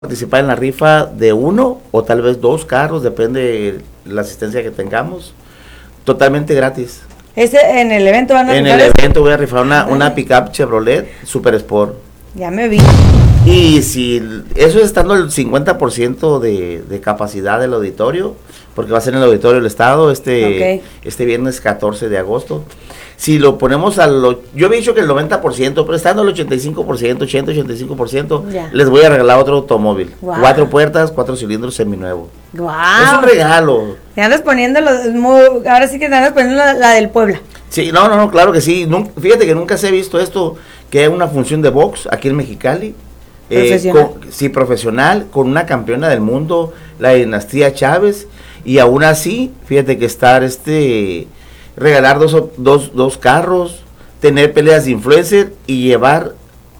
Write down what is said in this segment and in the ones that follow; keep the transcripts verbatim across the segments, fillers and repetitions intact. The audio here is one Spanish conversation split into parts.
participar en la rifa de uno o tal vez dos carros, depende de la asistencia que tengamos, totalmente gratis. Ese, en el evento van a En rifar el eso? evento voy a rifar una, una pickup Chevrolet Super Sport. Ya me vi. Y si eso es estando el cincuenta por ciento de, de capacidad del auditorio, porque va a ser en el auditorio del estado este, Okay. este viernes catorce de agosto. Si lo ponemos a lo, yo había dicho que el noventa por ciento, pero estando el ochenta y cinco por ciento, ochenta, ochenta y cinco por ciento, Ya. les voy a regalar otro automóvil. Wow. Cuatro puertas, cuatro cilindros seminuevo. Wow. Es un regalo. Te andas poniendo, los, mu- ahora sí que te andas poniendo la, la del Puebla. Sí, no, no, no, claro que sí. Nun- fíjate que nunca se ha visto esto, que es una función de box aquí en Mexicali. Eh, Profesional. con- sí, profesional, con una campeona del mundo, la dinastía Chávez, y aún así, fíjate que estar este, regalar dos, o- dos, dos carros, tener peleas de influencer y llevar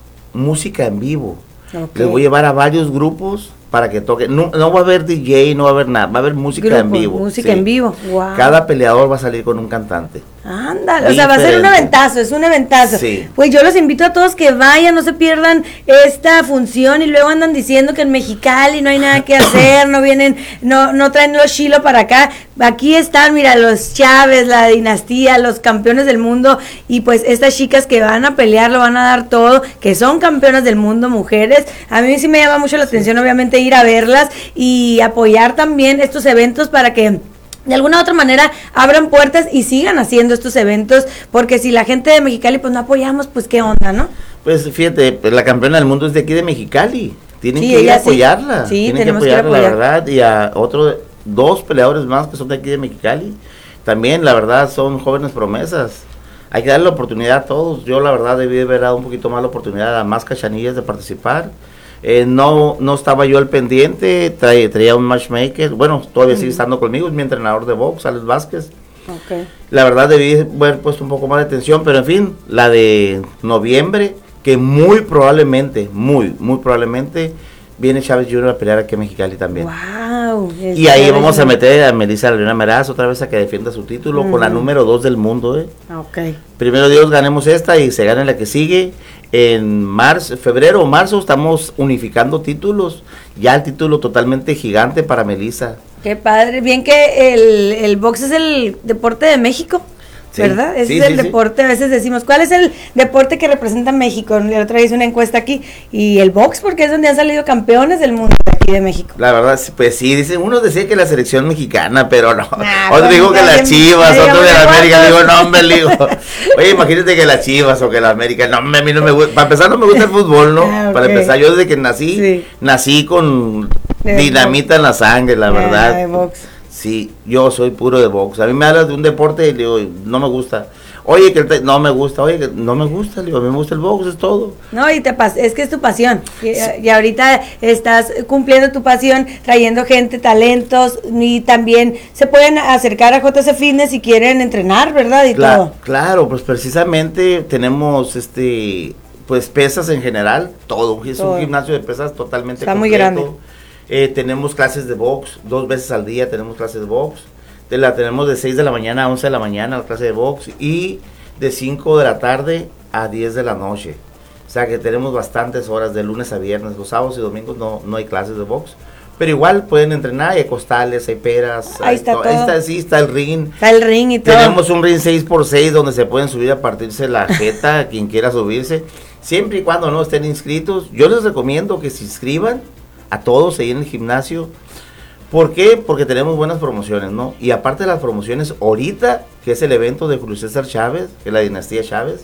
música en vivo. Ok. Les voy a llevar a varios grupos para que toquen. No, no va a haber D J, no va a haber nada, va a haber música Grupo, en vivo. música sí. en vivo. Wow. Cada peleador va a salir con un cantante. Ándale, o sea, va a ser un Diferente. eventazo, es un eventazo. Sí. Pues yo los invito a todos que vayan, no se pierdan esta función y luego andan diciendo que en Mexicali no hay nada que hacer, no vienen, no no traen los Chilo para acá. Aquí están, mira, los Chávez, la dinastía, los campeones del mundo y pues estas chicas que van a pelear lo van a dar todo, que son campeonas del mundo, mujeres. A mí sí me llama mucho la atención, obviamente, ir a verlas y apoyar también estos eventos para que de alguna u otra manera abran puertas y sigan haciendo estos eventos, porque si la gente de Mexicali pues no apoyamos, pues qué onda, ¿no? Pues fíjate, pues, la campeona del mundo es de aquí de Mexicali. Tienen Sí, que ir ella a sí. apoyarla. Sí, Tienen que tenemos que ir a apoyarla, la apoyar. verdad. Y a otros dos peleadores más que son de aquí de Mexicali. También, la verdad, son jóvenes promesas. Hay que darle la oportunidad a todos. Yo, la verdad, debí haber dado un poquito más la oportunidad a más cachanillas de participar. Eh, no no estaba yo al pendiente, traía, traía un matchmaker. Bueno, todavía sigue estando conmigo, es mi entrenador de box, Alex Vázquez. Okay. La verdad debí haber puesto un poco más de atención, pero en fin, la de noviembre, que muy probablemente, muy, muy probablemente, viene Chávez junior a pelear aquí en Mexicali también. Wow. Y ahí vamos a meter a Melissa Leona Meraz otra vez a que defienda su título con la Ujú. número dos del mundo. ¿eh? Okay. Primero Dios, ganemos esta y se gane la que sigue. En marzo, febrero o marzo estamos unificando títulos. Ya el título totalmente gigante para Melissa. Qué padre, bien que el, el box es el deporte de México, Sí, ¿verdad? Ese sí, es el sí, sí. deporte, a veces decimos, ¿cuál es el deporte que representa México? La otra vez hice una encuesta aquí, y el box, porque es donde han salido campeones del mundo de aquí de México. La verdad, sí, pues sí, dicen, uno decía que la selección mexicana, pero no. Nah, Otro pues, dijo que ya las bien- Chivas, ya otro de la digamos, América. ¿cuántos? Digo, no, hombre, le digo. Oye, imagínate que las Chivas o que la América. No, hombre, a mí no me gusta. Para empezar, no me gusta el fútbol, ¿no? Ah, ok. Para empezar, yo desde que nací, Sí. nací con De dinamita en la sangre, la Ah, verdad. de box. Sí, yo soy puro de box. A mí me hablas de un deporte y le digo, no me gusta. Oye, que el te- no me gusta, oye, que no me gusta, le digo, a mí me gusta el box, es todo. No, y te pas es que es tu pasión. Y, y ahorita estás cumpliendo tu pasión, trayendo gente, talentos, y también se pueden acercar a J C Fitness si quieren entrenar, ¿verdad? Y Cla- todo. Claro, pues precisamente tenemos este pues pesas en general, todo, es Todo. un gimnasio de pesas totalmente Está muy completo. grande. Eh, tenemos clases de box, dos veces al día tenemos clases de box. Te la tenemos de seis de la mañana a once de la mañana la clase de box y de cinco de la tarde a diez de la noche. O sea que tenemos bastantes horas de lunes a viernes, los sábados y domingos no, no hay clases de box. Pero igual pueden entrenar, hay costales, hay peras, Ahí hay está to- todo. ahí está, sí, está el ring. Está el ring y todo. Tenemos un ring seis por seis donde se pueden subir a partirse la jeta, quien quiera subirse, siempre y cuando no estén inscritos. Yo les recomiendo que se inscriban a todos ahí en el gimnasio. ¿Por qué? Porque tenemos buenas promociones, ¿no? Y aparte de las promociones, ahorita, que es el evento de Julio César Chávez, que es la dinastía Chávez,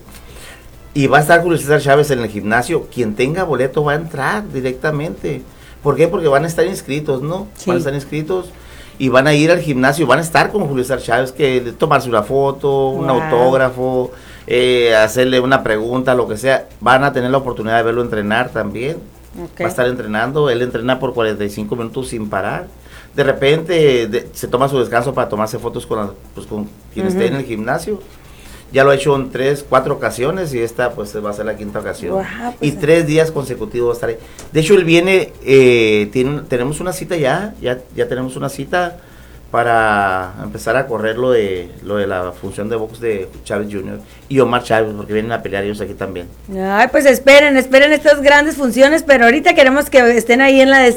y va a estar Julio César Chávez en el gimnasio, quien tenga boleto va a entrar directamente. ¿Por qué? Porque van a estar inscritos, ¿no? Sí. Van a estar inscritos y van a ir al gimnasio, van a estar con Julio César Chávez, que tomarse una foto, un Wow. autógrafo, eh, hacerle una pregunta, lo que sea. Van a tener la oportunidad de verlo entrenar también. Ok. Va a estar entrenando, él entrena por cuarenta y cinco minutos sin parar. De repente de- se toma su descanso para tomarse fotos con, la- pues, con quien Ujú. esté en el gimnasio. Ya lo ha hecho en tres, cuatro ocasiones y esta pues va a ser la quinta ocasión. Guau, pues, y tres días consecutivos va a estar ahí. De hecho, él viene, eh, tiene, tenemos una cita ya, ya, ya tenemos una cita para empezar a correr lo de lo de la función de box de Chávez junior y Omar Chávez, porque vienen a pelear ellos aquí también. Ay, pues esperen, esperen estas grandes funciones, pero ahorita queremos que estén ahí en la